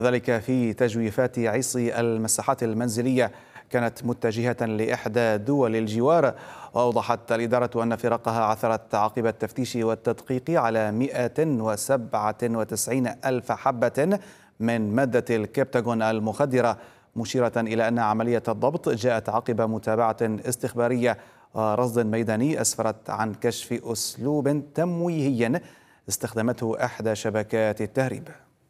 ذلك في تجويفات عصي المساحات المنزلية كانت متجهة لإحدى دول الجوار. وأوضحت الإدارة أن فرقها عثرت عقب التفتيش والتدقيق على 197 ألف حبة من مادة الكبتاغون المخدرة، مشيرة إلى أن عملية الضبط جاءت عقب متابعة استخبارية ورصد ميداني أسفرت عن كشف أسلوب تمويهي استخدمته إحدى شبكات التهريب.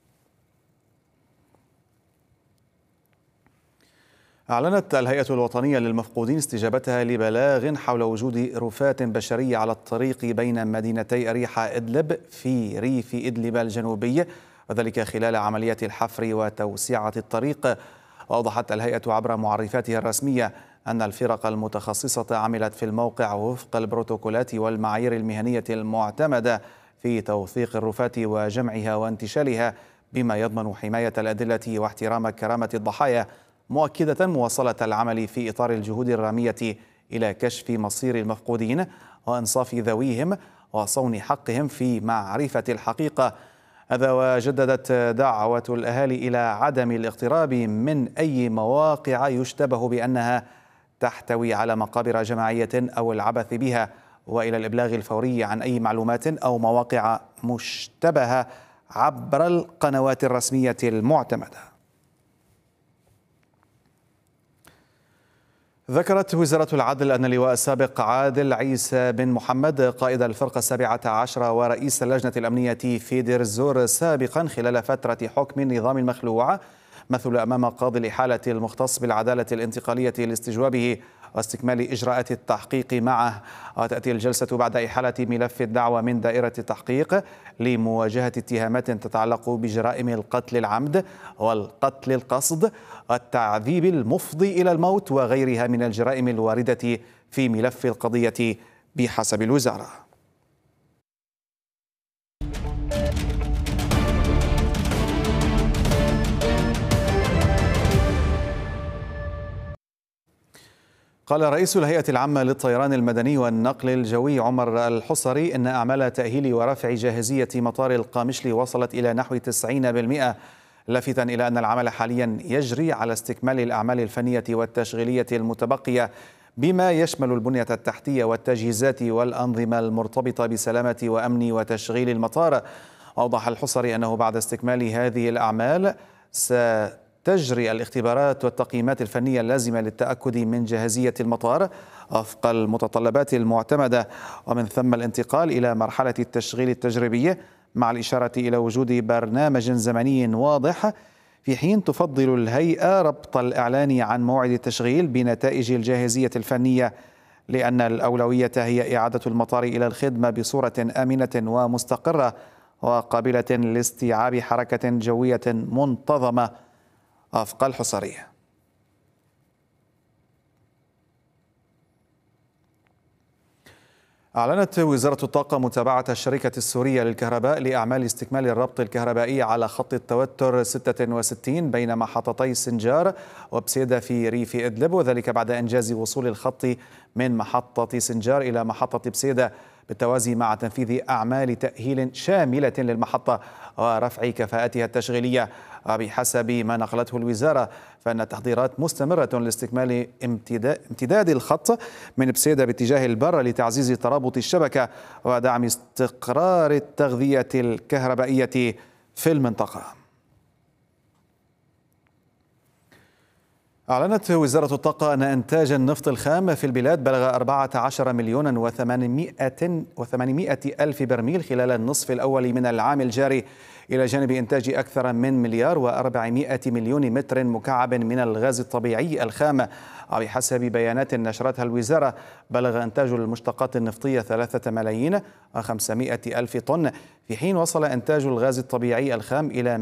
أعلنت الهيئة الوطنية للمفقودين استجابتها لبلاغ حول وجود رفات بشرية على الطريق بين مدينتي أريحة إدلب في ريف إدلب الجنوبي، وذلك خلال عمليات الحفر وتوسعة الطريق. وأوضحت الهيئة عبر معرفاتها الرسمية أن الفرق المتخصصة عملت في الموقع وفق البروتوكولات والمعايير المهنية المعتمدة في توثيق الرفات وجمعها وانتشالها، بما يضمن حماية الأدلة واحترام كرامة الضحايا، مؤكدة مواصلة العمل في إطار الجهود الرامية إلى كشف مصير المفقودين وإنصاف ذويهم وصون حقهم في معرفة الحقيقة. هذا وجددت دعوة الأهالي إلى عدم الاقتراب من أي مواقع يشتبه بأنها تحتوي على مقابر جماعية أو العبث بها، وإلى الإبلاغ الفوري عن أي معلومات أو مواقع مشتبهة عبر القنوات الرسمية المعتمدة. ذكرت وزارة العدل أن اللواء السابق عادل عيسى بن محمد قائد الفرقة 17 ورئيس اللجنة الأمنية في دير الزور سابقا خلال فترة حكم النظام المخلوع مثل أمام قاضي الإحالة المختص بالعدالة الانتقالية لاستجوابه واستكمال إجراءات التحقيق معه. وتأتي الجلسة بعد إحالة ملف الدعوى من دائرة التحقيق لمواجهة اتهامات تتعلق بجرائم القتل العمد والقتل القصد والتعذيب المفضي إلى الموت وغيرها من الجرائم الواردة في ملف القضية بحسب الوزارة. قال رئيس الهيئة العامة للطيران المدني والنقل الجوي عمر الحصري إن أعمال تأهيل ورفع جاهزية مطار القامشلي وصلت إلى نحو 90%، لافتا إلى أن العمل حاليا يجري على استكمال الأعمال الفنية والتشغيلية المتبقية بما يشمل البنية التحتية والتجهيزات والأنظمة المرتبطة بسلامة وأمن وتشغيل المطار. أوضح الحصري أنه بعد استكمال هذه الأعمال تجري الاختبارات والتقييمات الفنية اللازمة للتأكد من جاهزية المطار وفق المتطلبات المعتمدة، ومن ثم الانتقال إلى مرحلة التشغيل التجريبي مع الإشارة إلى وجود برنامج زمني واضح، في حين تفضل الهيئة ربط الإعلان عن موعد التشغيل بنتائج الجاهزية الفنية، لأن الأولوية هي إعادة المطار إلى الخدمة بصورة آمنة ومستقرة وقابلة لاستيعاب حركة جوية منتظمة وفق الحصري. أعلنت وزارة الطاقة متابعة الشركة السورية للكهرباء لأعمال استكمال الربط الكهربائي على خط التوتر 66 بين محطتي سنجار وبسيدة في ريف إدلب، وذلك بعد إنجاز وصول الخط من محطة سنجار إلى محطة بسيدة، بالتوازي مع تنفيذ أعمال تأهيل شاملة للمحطة ورفع كفاءتها التشغيلية. وبحسب ما نقلته الوزارة فإن التحضيرات مستمرة لاستكمال امتداد الخط من بسيدة باتجاه البر لتعزيز ترابط الشبكة ودعم استقرار التغذية الكهربائية في المنطقة. أعلنت وزارة الطاقة أن إنتاج النفط الخام في البلاد بلغ 14,800,000 برميل خلال النصف الأول من العام الجاري، إلى جانب إنتاج أكثر من 1,400,000,000 متر مكعب من الغاز الطبيعي الخام. وبحسب بيانات نشرتها الوزارة بلغ إنتاج المشتقات النفطية 3,500,000 طن، في حين وصل إنتاج الغاز الطبيعي الخام إلى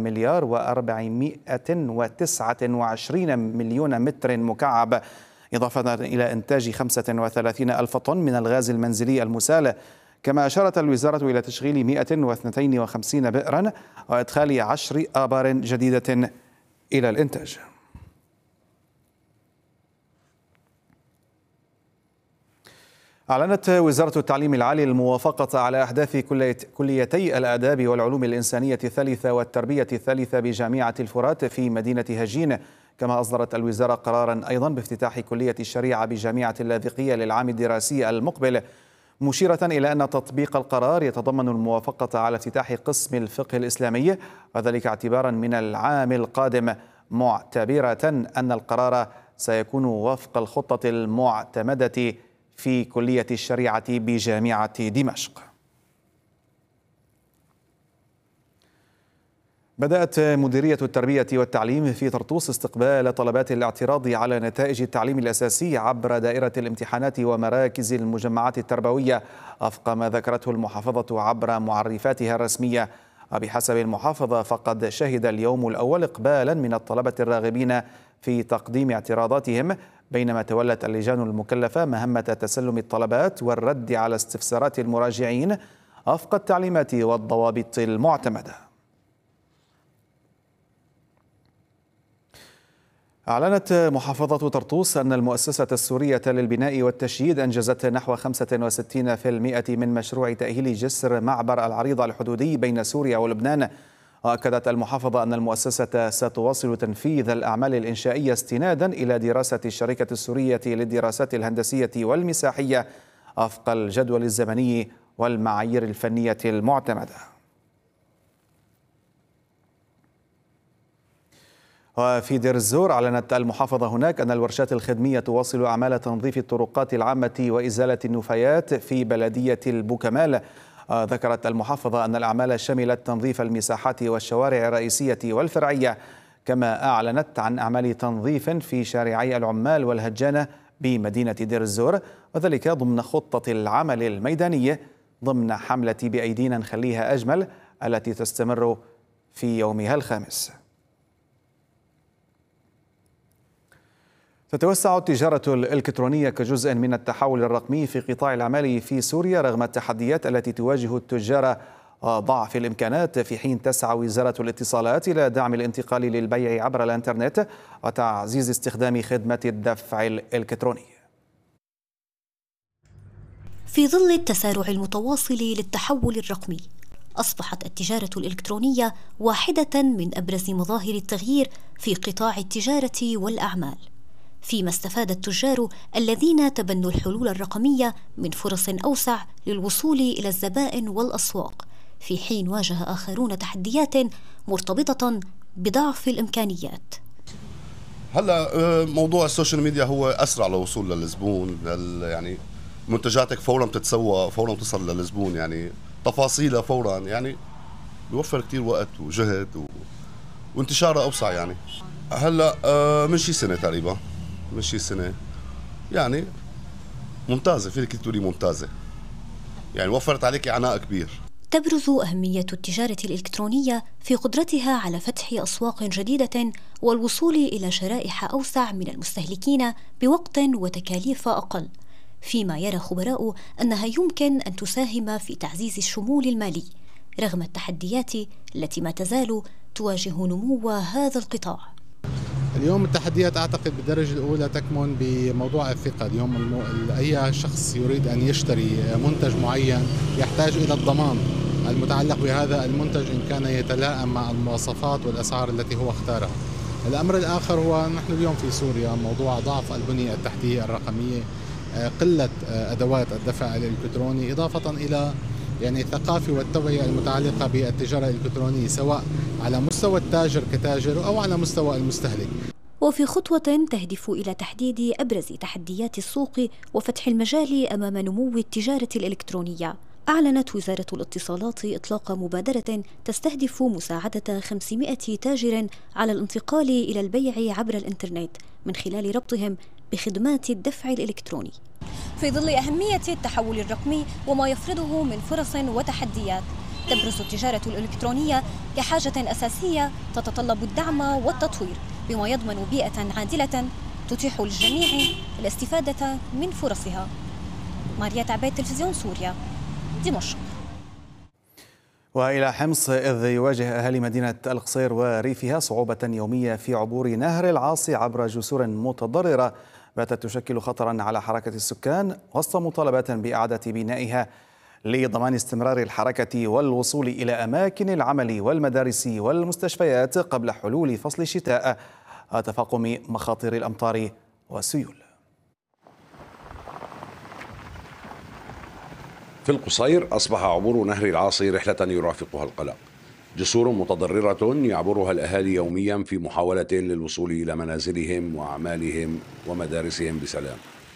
1,429,000,000 متر مكعب، إضافة إلى إنتاج 35,000 طن من الغاز المنزلي المسال. كما أشارت الوزارة إلى تشغيل 152 بئرا وإدخال 10 آبار جديدة إلى الإنتاج. أعلنت وزارة التعليم العالي الموافقة على أحداث كليتي الآداب والعلوم الإنسانية الثالثة والتربية الثالثة بجامعة الفرات في مدينة هجين. كما أصدرت الوزارة قرارا أيضا بافتتاح كلية الشريعة بجامعة اللاذقية للعام الدراسي المقبل، مشيرة إلى أن تطبيق القرار يتضمن الموافقة على افتتاح قسم الفقه الإسلامي، وذلك اعتبارا من العام القادم، معتبرة أن القرار سيكون وفق الخطة المعتمدة في كلية الشريعة بجامعة دمشق. بدأت مديرية التربية والتعليم في طرطوس استقبال طلبات الاعتراض على نتائج التعليم الأساسي عبر دائرة الامتحانات ومراكز المجمعات التربوية وفق ما ذكرته المحافظة عبر معرفاتها الرسمية. وبحسب المحافظة فقد شهد اليوم الأول إقبالا من الطلبة الراغبين في تقديم اعتراضاتهم، بينما تولت اللجان المكلفة مهمة تسلم الطلبات والرد على استفسارات المراجعين وفق التعليمات والضوابط المعتمدة. أعلنت محافظة طرطوس أن المؤسسة السورية للبناء والتشييد أنجزت نحو 65% من مشروع تأهيل جسر معبر العريضة الحدودي بين سوريا ولبنان. وأكدت المحافظة أن المؤسسة ستواصل تنفيذ الأعمال الإنشائية استنادا إلى دراسة الشركة السورية للدراسات الهندسية والمساحية وفق الجدول الزمني والمعايير الفنية المعتمدة. وفي دير الزور أعلنت المحافظة هناك أن الورشات الخدمية تواصل أعمال تنظيف الطرقات العامة وإزالة النفايات في بلدية البوكمال. ذكرت المحافظة أن الأعمال شملت تنظيف المساحات والشوارع الرئيسية والفرعية، كما أعلنت عن أعمال تنظيف في شارعي العمال والهجانة بمدينة دير الزور، وذلك ضمن خطة العمل الميدانية ضمن حملة بأيدينا نخليها أجمل التي تستمر في يومها الخامس. تتوسع التجارة الإلكترونية كجزء من التحول الرقمي في قطاع الأعمال في سوريا رغم التحديات التي تواجه التجار وضعف الإمكانات، في حين تسعى وزارة الاتصالات إلى دعم الانتقال للبيع عبر الإنترنت وتعزيز استخدام خدمة الدفع الإلكتروني. في ظل التسارع المتواصل للتحول الرقمي، أصبحت التجارة الإلكترونية واحدة من أبرز مظاهر التغيير في قطاع التجارة والأعمال، فيما استفاد التجار الذين تبنوا الحلول الرقمية من فرص أوسع للوصول إلى الزبائن والأسواق، في حين واجه آخرون تحديات مرتبطة بضعف الإمكانيات. هلا موضوع السوشيال ميديا هو أسرع للوصول للزبون، يعني منتجاتك فورا بتتسوق، فورا بتصل للزبون، يعني تفاصيلها فورا، يعني بيوفر كتير وقت وجهد وانتشارها أوسع. يعني هلا من شي سنة تقريبا، من شي سنة يعني ممتازة، فيك تقولي ممتازة، يعني وفرت عليك عناء كبير. تبرز أهمية التجارة الإلكترونية في قدرتها على فتح أسواق جديدة والوصول إلى شرائح أوسع من المستهلكين بوقت وتكاليف أقل، فيما يرى خبراء أنها يمكن أن تساهم في تعزيز الشمول المالي رغم التحديات التي ما تزال تواجه نمو هذا القطاع. اليوم التحديات أعتقد بالدرجة الأولى تكمن بموضوع الثقة. اليوم أي شخص يريد أن يشتري منتج معين يحتاج إلى الضمان المتعلق بهذا المنتج إن كان يتلائم مع المواصفات والأسعار التي هو اختارها. الأمر الآخر هو نحن اليوم في سوريا موضوع ضعف البنية التحتية الرقمية، قلة أدوات الدفع الإلكتروني، إضافة إلى يعني الثقافة والتوعية المتعلقة بالتجارة الإلكترونية سواء على مستوى التاجر كتاجر أو على مستوى المستهلك. وفي خطوة تهدف إلى تحديد أبرز تحديات السوق وفتح المجال أمام نمو التجارة الإلكترونية، أعلنت وزارة الاتصالات إطلاق مبادرة تستهدف مساعدة 500 تاجر على الانتقال إلى البيع عبر الإنترنت من خلال ربطهم بخدمات الدفع الإلكتروني. في ظل أهمية التحول الرقمي وما يفرضه من فرص وتحديات، تبرز التجارة الإلكترونية كحاجة أساسية تتطلب الدعم والتطوير بما يضمن بيئة عادلة تتيح للجميع الاستفادة من فرصها. ماريات عبيد، تلفزيون سوريا، دمشق. وإلى حمص، إذ يواجه أهالي مدينة القصير وريفها صعوبة يومية في عبور نهر العاصي عبر جسور متضررة باتت تشكل خطرا على حركة السكان وسط مطالبات بإعادة بنائها لضمان استمرار الحركة والوصول إلى أماكن العمل والمدارس والمستشفيات قبل حلول فصل الشتاء وتفاقم مخاطر الأمطار والسيول. في القصير أصبح عبور نهر العاصي رحلة يرافقها القلق. جسور متضررة يعبرها الأهالي يوميا في محاولة للوصول إلى منازلهم وأعمالهم ومدارسهم بسلام.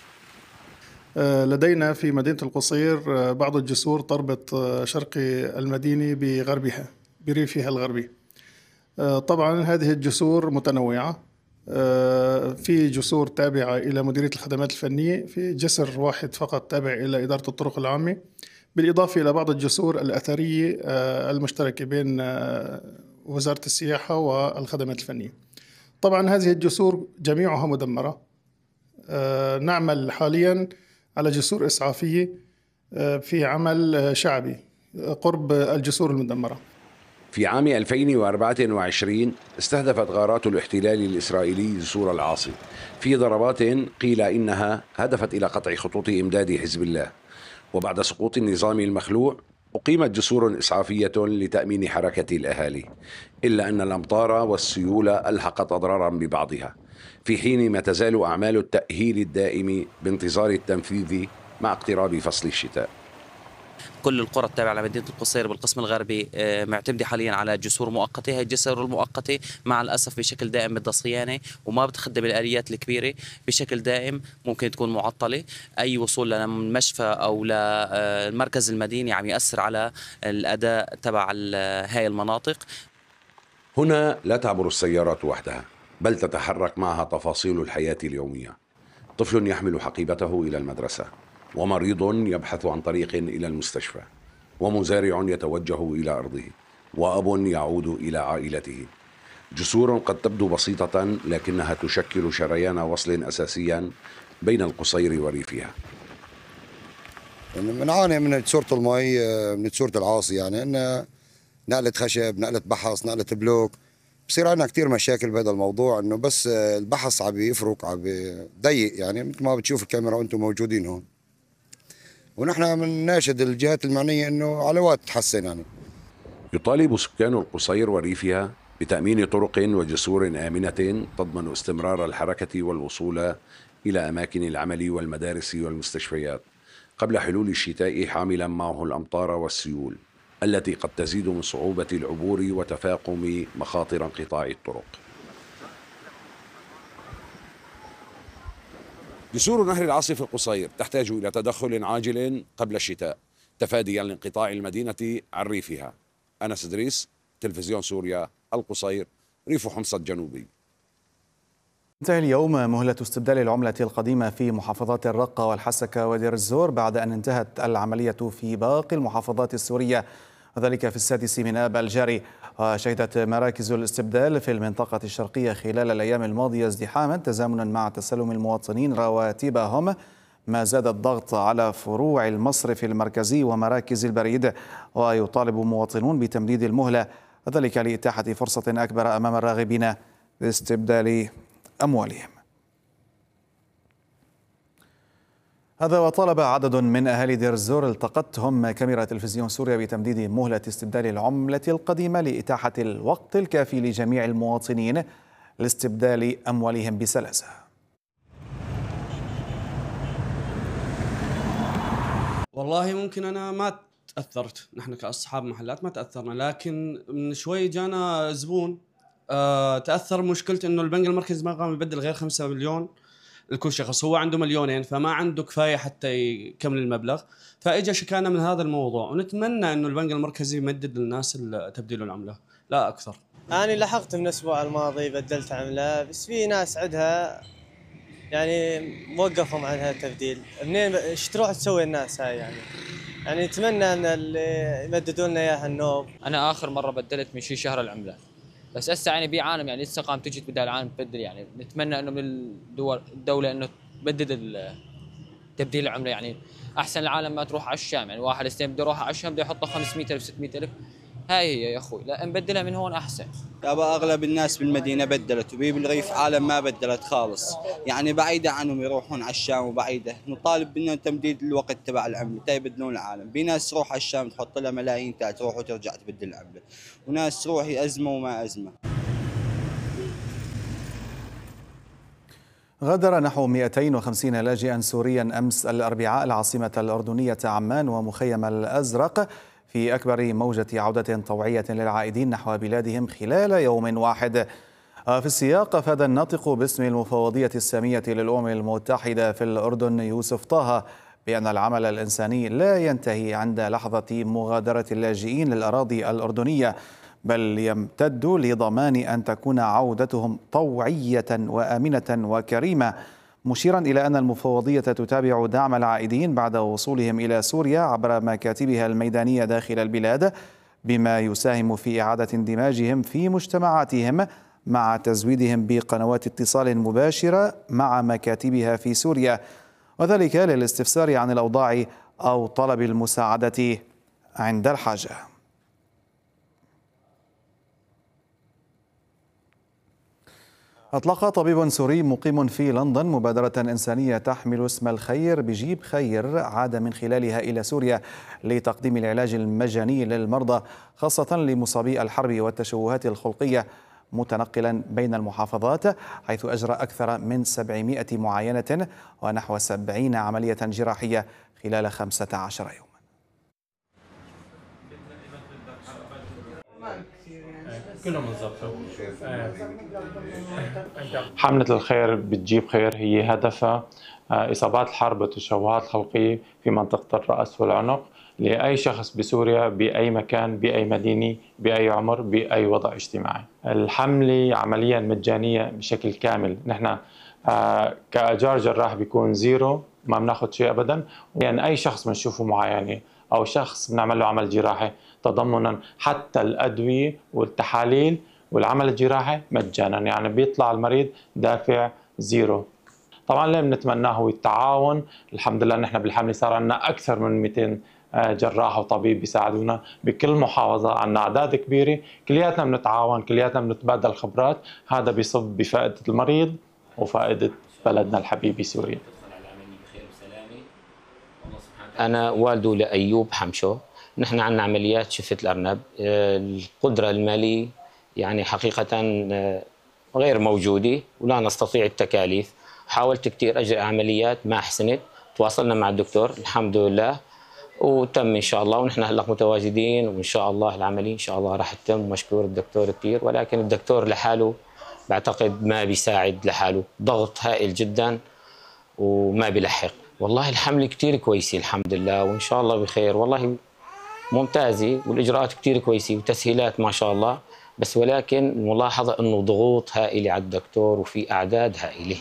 لدينا في مدينة القصير بعض الجسور تربط شرق المدينة بغربها بريفها الغربي. طبعا هذه الجسور متنوعة، في جسور تابعة إلى مديرية الخدمات الفنية، في جسر واحد فقط تابع إلى إدارة الطرق العامة، بالإضافة إلى بعض الجسور الأثرية المشتركة بين وزارة السياحة والخدمات الفنية. طبعا هذه الجسور جميعها مدمرة. نعمل حاليا على جسور إسعافية في عمل شعبي قرب الجسور المدمرة. في عام 2024 استهدفت غارات الاحتلال الإسرائيلي جسور العاصي في ضربات قيل إنها هدفت إلى قطع خطوط إمداد حزب الله. وبعد سقوط النظام المخلوع أقيمت جسور إسعافية لتأمين حركة الأهالي، إلا أن الأمطار والسيول ألحقت أضرارا ببعضها، في حين ما تزال أعمال التأهيل الدائم بانتظار التنفيذ مع اقتراب فصل الشتاء. كل القرى التابعة لمدينة القصير بالقسم الغربي معتمدة حاليا على جسور مؤقتة. هي الجسور المؤقتة مع الأسف بشكل دائم بدها صيانة وما بتخدم الآليات الكبيرة بشكل دائم، ممكن تكون معطلة. أي وصول للمشفى أو للمركز المديني عم يأثر على الأداء تبع هاي المناطق. هنا لا تعبر السيارات وحدها، بل تتحرك معها تفاصيل الحياة اليومية. طفل يحمل حقيبته إلى المدرسة، ومريض يبحث عن طريق إلى المستشفى، ومزارع يتوجه إلى أرضه، وأب يعود إلى عائلته. جسور قد تبدو بسيطة لكنها تشكل شريان وصل أساسيا بين القصير وريفها. بنعاني من جسورة المي، من جسورة العاصي، يعني إن نقلة خشب، نقلة بحص، نقلة بلوك، بصير عندنا كتير مشاكل بهذا الموضوع. إنه بس البحص عم يفرق، عم يضيق، يعني مثل ما بتشوف الكاميرا وأنتم موجودين هون. ونحن بنناشد الجهات المعنية إنه على وقت تحسن. يعني يطالب سكان القصير وريفها بتأمين طرق وجسور آمنة تضمن استمرار الحركة والوصول إلى أماكن العمل والمدارس والمستشفيات قبل حلول الشتاء، حاملا معه الأمطار والسيول التي قد تزيد من صعوبة العبور وتفاقم مخاطر انقطاع الطرق. جسور نهر العاصي في القصير تحتاج إلى تدخل عاجل قبل الشتاء تفاديا لانقطاع المدينة عن ريفها. أنس إدريس، تلفزيون سوريا، القصير، ريف حمص الجنوبي. انتهى اليوم مهلة استبدال العملة القديمة في محافظات الرقة والحسكة ودير الزور بعد أن انتهت العملية في باقي المحافظات السورية، وذلك في 6 من آب الجاري. وشهدت مراكز الاستبدال في المنطقة الشرقية خلال الأيام الماضية ازدحاما تزامنا مع تسلم المواطنين رواتبهم، ما زاد الضغط على فروع المصرف المركزي ومراكز البريد. ويطالب مواطنون بتمديد المهلة، وذلك لإتاحة فرصة أكبر أمام الراغبين باستبدال أموالهم. هذا وطالب عدد من أهالي دير الزور التقتهم كاميرا تلفزيون سوريا بتمديد مهلة استبدال العملة القديمة لإتاحة الوقت الكافي لجميع المواطنين لاستبدال أموالهم بسلاسة. والله ممكن أنا ما تأثرت، نحن كأصحاب محلات ما تأثرنا، لكن من شوي جانا زبون تأثر. مشكلة إنه البنك المركزي ما قام يبدل غير 5 مليون لكل شخص، هو عنده 2 مليون فما عنده كفاية حتى يكمل المبلغ، فإجا شكانا من هذا الموضوع. ونتمنى إنه البنك المركزي يمدد للناس تبديل العملة لا أكثر. أنا لحقت من الأسبوع الماضي بدلت عملة، بس في ناس عندها يعني موقفهم عن هذا التبديل. منين ايش تروح تسوي الناس هاي؟ يعني نتمنى ان اللي يمددوا لنا اياها النوب. انا اخر مره بدلت من شي شهر العمله، بس هسه يعني بعالم يعني لسه قام تجي بدال العالم تبدل. يعني نتمنى انه من الدوله انه تبدد تبديل العمله. يعني احسن العالم ما تروح على الشام، يعني واحد استلم بده يروح على الشام بده يحطه 500,000 600,000، هاي هي يا اخوي، لا نبدلها من هون احسن. يابا اغلب الناس بالمدينه بدلت، وبالريف عالم ما بدلت خالص، يعني بعيده عنهم يروحون على الشام وبعيده. نطالب منهم تمديد الوقت تبع العمله تا يبدلون العالم. بناس تروح على الشام تحط لها ملايين تا تروح وترجع تبدل العمله، وناس تروح ازمه وما ازمه. غادر نحو 250 لاجئا سوريا أمس الأربعاء العاصمة الأردنية عمان ومخيم الأزرق في أكبر موجة عودة طوعية للعائدين نحو بلادهم خلال يوم واحد. في السياق أفاد الناطق باسم المفوضية السامية للأمم المتحدة في الأردن يوسف طه بأن العمل الإنساني لا ينتهي عند لحظة مغادرة اللاجئين للأراضي الأردنية، بل يمتد لضمان أن تكون عودتهم طوعية وآمنة وكريمة، مشيرا إلى أن المفوضية تتابع دعم العائدين بعد وصولهم إلى سوريا عبر مكاتبها الميدانية داخل البلاد، بما يساهم في إعادة اندماجهم في مجتمعاتهم مع تزويدهم بقنوات اتصال مباشرة مع مكاتبها في سوريا، وذلك للاستفسار عن الأوضاع أو طلب المساعدة عند الحاجة. أطلق طبيب سوري مقيم في لندن مبادرة إنسانية تحمل اسم الخير بجيب خير، عاد من خلالها إلى سوريا لتقديم العلاج المجاني للمرضى خاصة لمصابي الحرب والتشوهات الخلقية، متنقلا بين المحافظات، حيث أجرى أكثر من 700 معاينة ونحو 70 عملية جراحية خلال 15 يوما. كلهم بالضبط. حملة الخير بتجيب خير هي هدفها إصابات الحرب والتشوهات الخلقية في منطقة الرأس والعنق لأي شخص بسوريا بأي مكان بأي مدينة بأي عمر بأي وضع اجتماعي. الحملة عمليا مجانية بشكل كامل. نحن كأجار جراح بيكون زيرو، ما بناخذ شيء أبدا، يعني أي شخص بنشوفه معاينة أو شخص بنعمل له عمل جراحي تضمنا حتى الأدوية والتحاليل والعمل الجراحي مجانا، يعني بيطلع المريض دافع زيرو. طبعا اللي بنتمناه هو التعاون. الحمد لله نحن بالحملة صار عندنا أكثر من 200 جراح وطبيب بيساعدونا بكل محافظة، عندنا أعداد كبيرة، كلياتنا بنتعاون، كلياتنا بنتبادل خبرات، هذا بيصب بفائدة المريض وفائدة بلدنا الحبيب سوريا. أنا والده لأيوب حمشو، نحن عندنا عمليات شفة الأرنب، القدرة المالية يعني حقيقة غير موجودة ولا نستطيع التكاليف. حاولت كثير أجري عمليات ما أحسنت، تواصلنا مع الدكتور الحمد لله وتم إن شاء الله، ونحن هلا متواجدين وإن شاء الله العملية إن شاء الله راح تتم، ومشكور الدكتور كثير. ولكن الدكتور لحاله بعتقد ما بيساعد لحاله، ضغط هائل جدا وما بيلحق. والله الحملة كثير كويسة الحمد لله وإن شاء الله بخير، والله ممتازة والإجراءات كثير كويسة وتسهيلات ما شاء الله، بس ولكن الملاحظة أنه ضغوط هائلة على الدكتور وفي أعداد هائلة.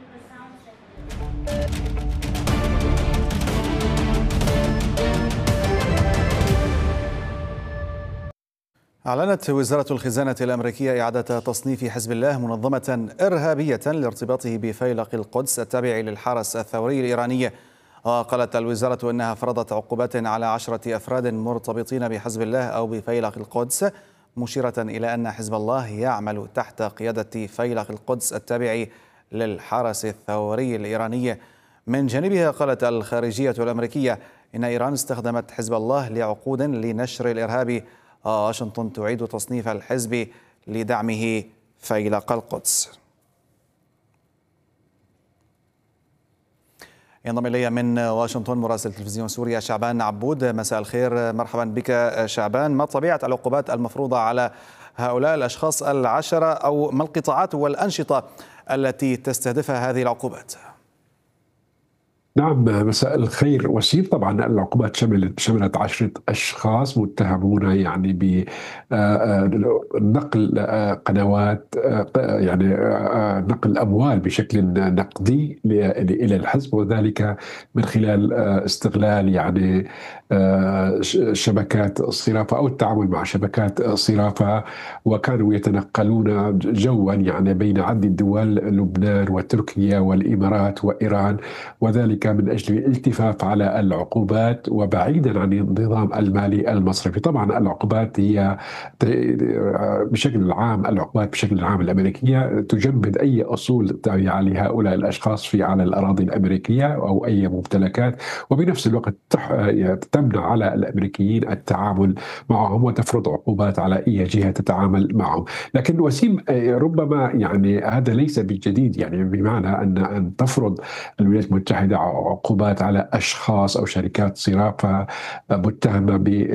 أعلنت وزارة الخزانة الأمريكية إعادة تصنيف حزب الله منظمة إرهابية لارتباطه بفيلق القدس التابع للحرس الثوري الإيراني. وقالت الوزارة أنها فرضت عقوبات على 10 أفراد مرتبطين بحزب الله أو بفيلق القدس، مشيرة إلى أن حزب الله يعمل تحت قيادة فيلق القدس التابع للحرس الثوري الإيراني. من جانبها قالت الخارجية الأمريكية إن إيران استخدمت حزب الله لعقود لنشر الإرهاب، واشنطن تعيد تصنيف الحزب لدعمه فيلق القدس. ينضم إلي من واشنطن مراسل تلفزيون سوريا شعبان عبود. مساء الخير، مرحبا بك شعبان. ما طبيعة العقوبات المفروضة على هؤلاء الأشخاص 10، أو ما القطاعات والأنشطة التي تستهدفها هذه العقوبات؟ نعم، مساء الخير وسيم. طبعا العقوبات شملت 10 أشخاص متهمون يعني بنقل قنوات، يعني نقل أموال بشكل نقدي إلى الحزب، وذلك من خلال استغلال يعني شبكات الصرافة أو التعامل مع شبكات الصرافة، وكانوا يتنقلون جوا يعني بين عدة دول، لبنان وتركيا والإمارات وإيران، وذلك من أجل الالتفاف على العقوبات وبعيدا عن النظام المالي المصرفي. طبعا العقوبات هي بشكل عام، العقوبات بشكل عام الأمريكية تجمد أي أصول تابعة لهؤلاء الأشخاص على الأراضي الأمريكية أو أي ممتلكات، وبنفس الوقت تمنع على الأمريكيين التعامل معهم وتفرض عقوبات على أي جهة تتعامل معهم. لكن وسيم، ربما يعني هذا ليس بالجديد، يعني بمعنى أن تفرض الولايات المتحدة عقوبات على أشخاص أو شركات صرافة متهمة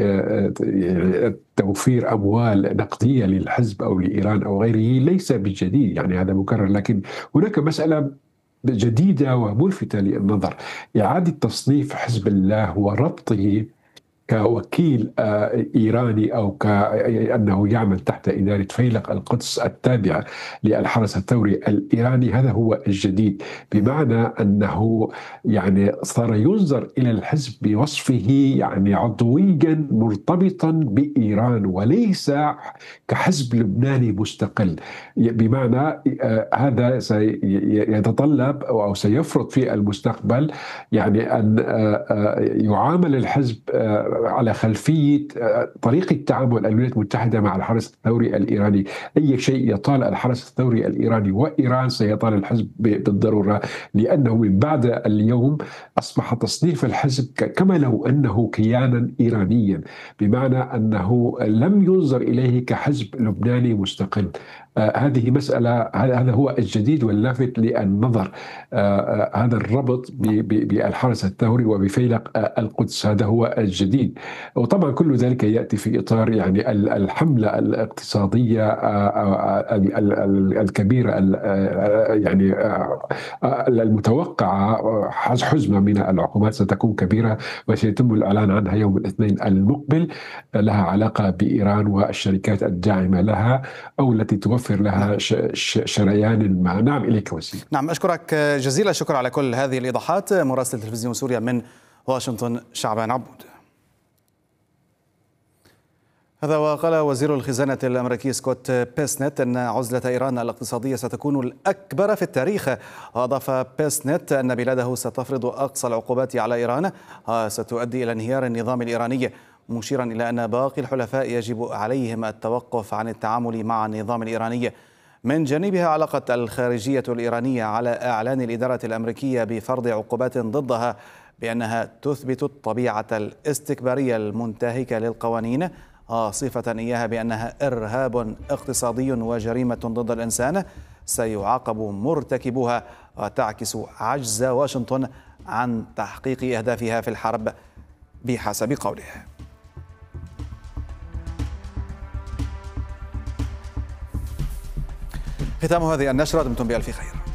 بتوفير أموال نقدية للحزب أو لإيران أو غيره ليس بالجديد، يعني هذا مكرر. لكن هناك مسألة جديدة وملفتة للنظر، إعادة تصنيف حزب الله وربطه كوكيل إيراني أو كأنه يعمل تحت إدارة فيلق القدس التابعة للحرس الثوري الإيراني. هذا هو الجديد، بمعنى أنه يعني صار ينظر إلى الحزب بوصفه يعني عضويا مرتبطا بإيران وليس كحزب لبناني مستقل. بمعنى هذا سيتطلب أو سيفرض في المستقبل يعني أن يعامل الحزب على خلفية طريقة تعامل الولايات المتحدة مع الحرس الثوري الإيراني. أي شيء يطال الحرس الثوري الإيراني وإيران سيطال الحزب بالضرورة، لأنه من بعد اليوم أصبح تصنيف الحزب كما لو أنه كيانا إيرانيا، بمعنى أنه لم ينظر إليه كحزب لبناني مستقل. هذه مسألة، هذا هو الجديد واللافت للنظر، هذا الربط بالحرس الثوري وبفيلق القدس، هذا هو الجديد. وطبعا كل ذلك يأتي في إطار يعني الحملة الاقتصادية الكبيرة يعني المتوقعة. حزمة من العقوبات ستكون كبيرة وسيتم الإعلان عنها يوم الاثنين المقبل، لها علاقة بإيران والشركات الداعمة لها أو التي توفر لها شريان ما. نعم، إليك وسيم. نعم، أشكرك جزيل الشكر على كل هذه الإيضاحات. مراسل تلفزيون سوريا من واشنطن شعبان عبود. هذا وقال وزير الخزانة الأمريكي سكوت بيسنت أن عزلة إيران الاقتصادية ستكون الأكبر في التاريخ. وأضاف بيسنت أن بلاده ستفرض أقصى العقوبات على إيران ستؤدي إلى انهيار النظام الإيراني، مشيرا إلى أن باقي الحلفاء يجب عليهم التوقف عن التعامل مع النظام الإيراني. من جانبها علقت الخارجية الإيرانية على إعلان الإدارة الأمريكية بفرض عقوبات ضدها بأنها تثبت الطبيعة الاستكبارية المنتهكة للقوانين، صفة إياها بأنها إرهاب اقتصادي وجريمة ضد الإنسان سيعاقب مرتكبوها، وتعكس عجز واشنطن عن تحقيق أهدافها في الحرب بحسب قوله. ختام هذه النشرة، دمتم بألف خير.